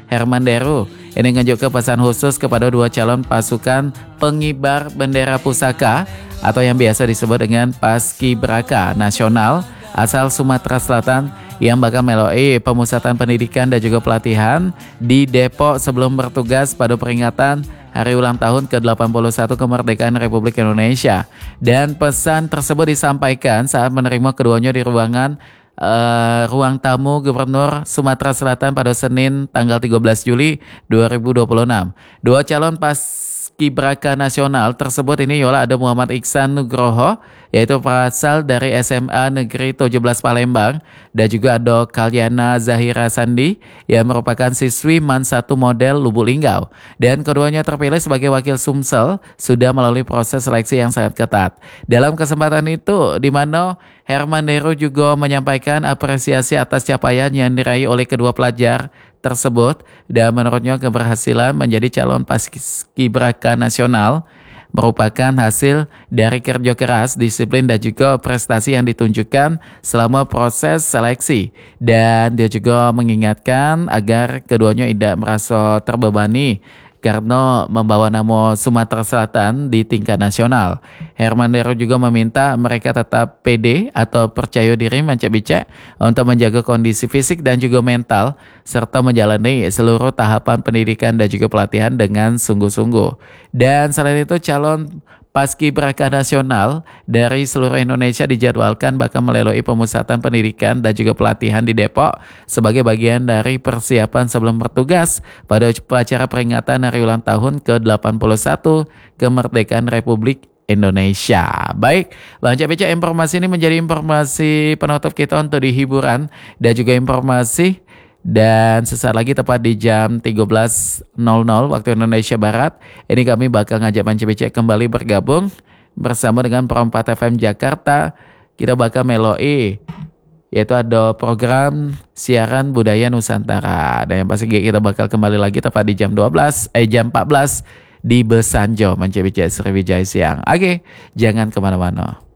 Herman Deru. Ini menunjukkan pesan khusus kepada dua calon pasukan pengibar bendera pusaka atau yang biasa disebut dengan Paskibraka Nasional asal Sumatera Selatan yang bakal meloi pemusatan pendidikan dan juga pelatihan di Depok sebelum bertugas pada peringatan hari ulang tahun ke-81 kemerdekaan Republik Indonesia. Dan pesan tersebut disampaikan saat menerima keduanya di ruang tamu Gubernur Sumatera Selatan pada Senin tanggal 13 Juli 2026. Dua calon Paskibraka Nasional tersebut ini ialah ada Muhammad Iksan Nugroho, yaitu berasal dari SMA Negeri 17 Palembang, dan juga ada Kalyana Zahira Sandi yang merupakan siswi MAN 1 model Lubuk Linggau. Dan keduanya terpilih sebagai wakil Sumsel sudah melalui proses seleksi yang sangat ketat. Dalam kesempatan itu, di mana Herman Deru juga menyampaikan apresiasi atas capaian yang diraih oleh kedua pelajar tersebut, dan menurutnya keberhasilan menjadi calon Paskibraka Nasional merupakan hasil dari kerja keras, disiplin dan juga prestasi yang ditunjukkan selama proses seleksi. Dan dia juga mengingatkan agar keduanya tidak merasa terbebani karena membawa nama Sumatera Selatan di tingkat nasional. Herman Deru juga meminta mereka tetap pede atau percaya diri mencek-bicek untuk menjaga kondisi fisik dan juga mental serta menjalani seluruh tahapan pendidikan dan juga pelatihan dengan sungguh-sungguh. Dan selain itu, calon Paskibraka Nasional dari seluruh Indonesia dijadwalkan bakal melalui pemusatan pendidikan dan juga pelatihan di Depok sebagai bagian dari persiapan sebelum bertugas pada upacara peringatan hari ulang tahun ke-81 kemerdekaan Republik Indonesia. Baik, lanjut informasi ini menjadi informasi penutup kita untuk di hiburan dan juga informasi. Dan sesaat lagi tepat di jam 13.00 waktu Indonesia Barat, ini kami bakal ngajak Mancebece kembali bergabung bersama dengan Perompat FM Jakarta. Kita bakal meloi, yaitu ada program siaran budaya Nusantara. Dan yang pasti kita bakal kembali lagi tepat di jam 14 di Besanjo Mancebece Sriwijaya Siang. Oke, jangan kemana-mana.